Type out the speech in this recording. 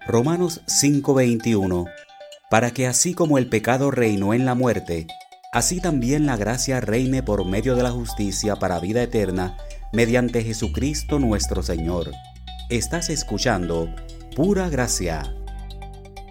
Romanos 5:21, para que así como el pecado reinó en la muerte, así también la gracia reine por medio de la justicia para vida eterna, mediante Jesucristo nuestro Señor. Estás escuchando Pura Gracia.